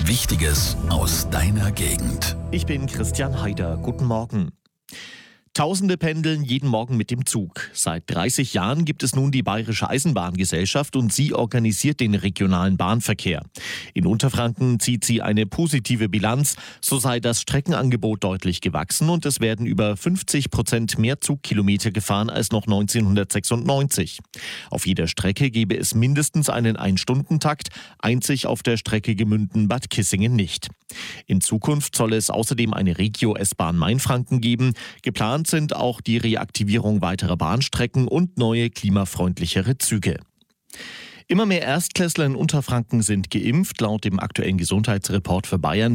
Wichtiges aus deiner Gegend. Ich bin Christian Haider. Guten Morgen. Tausende pendeln jeden Morgen mit dem Zug. Seit 30 Jahren gibt es nun die Bayerische Eisenbahngesellschaft und sie organisiert den regionalen Bahnverkehr. In Unterfranken zieht sie eine positive Bilanz. So sei das Streckenangebot deutlich gewachsen und es werden über 50% mehr Zugkilometer gefahren als noch 1996. Auf jeder Strecke gebe es mindestens einen Ein-Stunden-Takt, einzig auf der Strecke Gemünden-Bad Kissingen nicht. In Zukunft soll es außerdem eine Regio-S-Bahn Mainfranken geben. Geplant sind auch die Reaktivierung weiterer Bahnstrecken und neue klimafreundlichere Züge. Immer mehr Erstklässler in Unterfranken sind geimpft. Laut dem aktuellen Gesundheitsreport für Bayern